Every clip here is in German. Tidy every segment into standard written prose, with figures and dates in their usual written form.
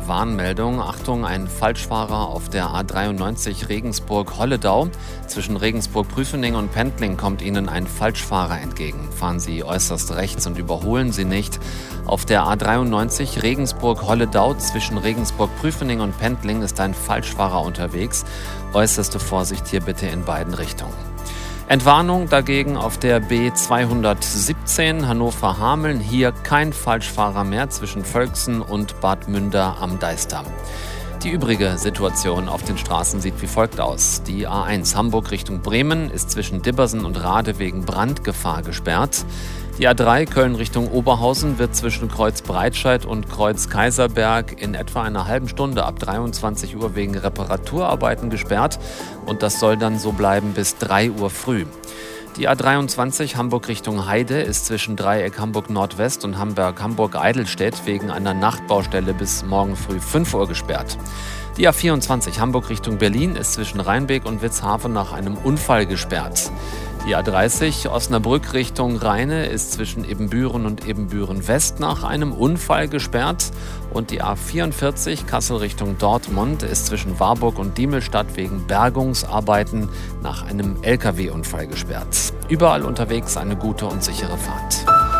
Warnmeldung. Achtung, ein Falschfahrer auf der A93 Regensburg-Holledau. Zwischen Regensburg-Prüfening und Pendling kommt Ihnen ein Falschfahrer entgegen. Fahren Sie äußerst rechts und überholen Sie nicht. Auf der A93 Regensburg-Holledau zwischen Regensburg-Prüfening und Pendling ist ein Falschfahrer unterwegs. Äußerste Vorsicht hier bitte in beiden Richtungen. Entwarnung dagegen auf der B217 Hannover-Hameln. Hier kein Falschfahrer mehr zwischen Völksen und Bad Münder am Deister. Die übrige Situation auf den Straßen sieht wie folgt aus. Die A1 Hamburg Richtung Bremen ist zwischen Dibbersen und Rade wegen Brandgefahr gesperrt. Die A3 Köln Richtung Oberhausen wird zwischen Kreuz Breitscheid und Kreuz Kaiserberg in etwa einer halben Stunde ab 23 Uhr wegen Reparaturarbeiten gesperrt und das soll dann so bleiben bis 3 Uhr früh. Die A23 Hamburg Richtung Heide ist zwischen Dreieck Hamburg Nordwest und Hamburg Eidelstedt wegen einer Nachtbaustelle bis morgen früh 5 Uhr gesperrt. Die A24 Hamburg Richtung Berlin ist zwischen Rheinbeek und Witzhafen nach einem Unfall gesperrt. Die A30 Osnabrück Richtung Rheine ist zwischen Ebenbüren und Ebenbüren-West nach einem Unfall gesperrt. Und die A44 Kassel Richtung Dortmund ist zwischen Warburg und Diemelstadt wegen Bergungsarbeiten nach einem Lkw-Unfall gesperrt. Überall unterwegs eine gute und sichere Fahrt.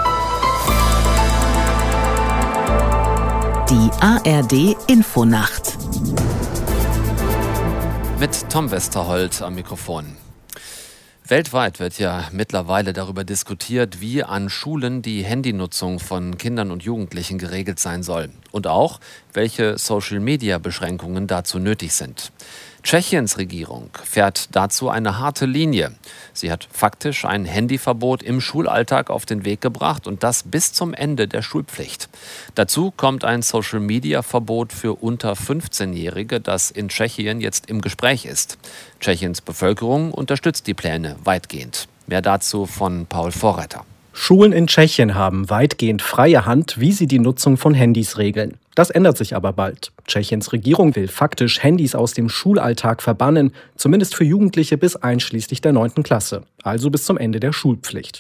Die ARD Infonacht Mit Tom Westerholt am Mikrofon. Weltweit wird ja mittlerweile darüber diskutiert, wie an Schulen die Handynutzung von Kindern und Jugendlichen geregelt sein soll und auch, welche Social-Media-Beschränkungen dazu nötig sind. Tschechiens Regierung fährt dazu eine harte Linie. Sie hat faktisch ein Handyverbot im Schulalltag auf den Weg gebracht und das bis zum Ende der Schulpflicht. Dazu kommt ein Social-Media-Verbot für unter 15-Jährige, das in Tschechien jetzt im Gespräch ist. Tschechiens Bevölkerung unterstützt die Pläne weitgehend. Mehr dazu von Paul Vorreiter. Schulen in Tschechien haben weitgehend freie Hand, wie sie die Nutzung von Handys regeln. Das ändert sich aber bald. Tschechiens Regierung will faktisch Handys aus dem Schulalltag verbannen, zumindest für Jugendliche bis einschließlich der 9. Klasse, also bis zum Ende der Schulpflicht.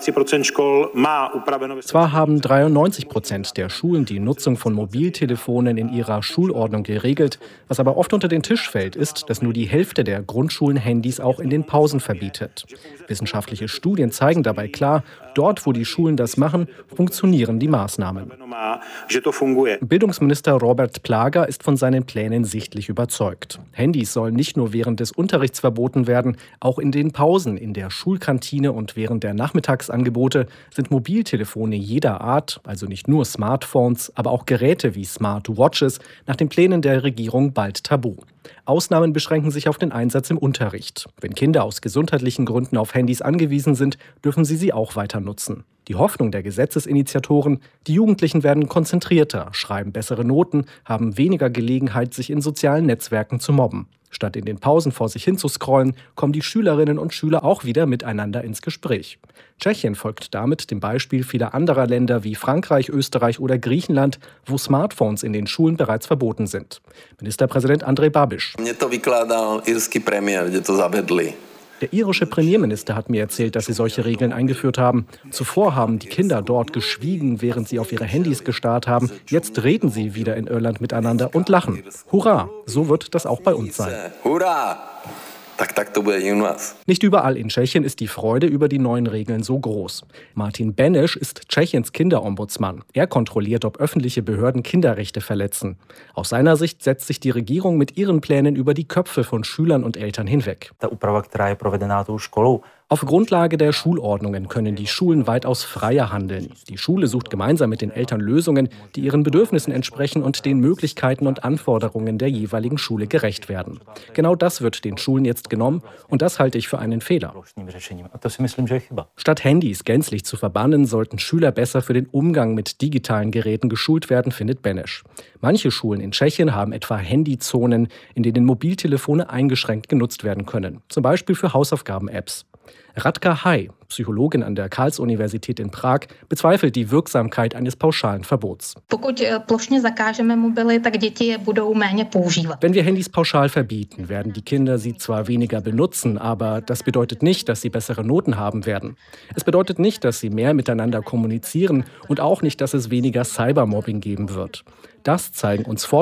Zwar haben 93% der Schulen die Nutzung von Mobiltelefonen in ihrer Schulordnung geregelt, was aber oft unter den Tisch fällt, ist, dass nur die Hälfte der Grundschulen Handys auch in den Pausen verbietet. Wissenschaftliche Studien zeigen dabei klar, dort, wo die Schulen das machen, funktionieren die Maßnahmen. Bildungsminister Robert Plaga ist von seinen Plänen sichtlich überzeugt. Handys sollen nicht nur während des Unterrichts verboten werden, auch in den Pausen, in der Schulkantine und während der Nachmittagsangebote sind Mobiltelefone jeder Art, also nicht nur Smartphones, aber auch Geräte wie Smartwatches, nach den Plänen der Regierung bald tabu. Ausnahmen beschränken sich auf den Einsatz im Unterricht. Wenn Kinder aus gesundheitlichen Gründen auf Handys angewiesen sind, dürfen sie auch weiter nutzen. Die Hoffnung der Gesetzesinitiatoren, die Jugendlichen werden konzentrierter, schreiben bessere Noten, haben weniger Gelegenheit, sich in sozialen Netzwerken zu mobben. Statt in den Pausen vor sich hin zu scrollen, kommen die Schülerinnen und Schüler auch wieder miteinander ins Gespräch. Tschechien folgt damit dem Beispiel vieler anderer Länder wie Frankreich, Österreich oder Griechenland, wo Smartphones in den Schulen bereits verboten sind. Ministerpräsident Andrej Babiš. Der irische Premierminister hat mir erzählt, dass sie solche Regeln eingeführt haben. Zuvor haben die Kinder dort geschwiegen, während sie auf ihre Handys gestarrt haben. Jetzt reden sie wieder in Irland miteinander und lachen. Hurra! So wird das auch bei uns sein. Hurra! Nicht überall in Tschechien ist die Freude über die neuen Regeln so groß. Martin Beneš ist Tschechiens Kinderombudsmann. Er kontrolliert, ob öffentliche Behörden Kinderrechte verletzen. Aus seiner Sicht setzt sich die Regierung mit ihren Plänen über die Köpfe von Schülern und Eltern hinweg. Auf Grundlage der Schulordnungen können die Schulen weitaus freier handeln. Die Schule sucht gemeinsam mit den Eltern Lösungen, die ihren Bedürfnissen entsprechen und den Möglichkeiten und Anforderungen der jeweiligen Schule gerecht werden. Genau das wird den Schulen jetzt genommen und das halte ich für einen Fehler. Statt Handys gänzlich zu verbannen, sollten Schüler besser für den Umgang mit digitalen Geräten geschult werden, findet Beneš. Manche Schulen in Tschechien haben etwa Handyzonen, in denen Mobiltelefone eingeschränkt genutzt werden können, zum Beispiel für Hausaufgaben-Apps. Radka Hai, Psychologin an der Karls-Universität in Prag, bezweifelt die Wirksamkeit eines pauschalen Verbots. Wenn wir Handys pauschal verbieten, werden die Kinder sie zwar weniger benutzen, aber das bedeutet nicht, dass sie bessere Noten haben werden. Es bedeutet nicht, dass sie mehr miteinander kommunizieren und auch nicht, dass es weniger Cybermobbing geben wird. Das zeigen uns Forschungen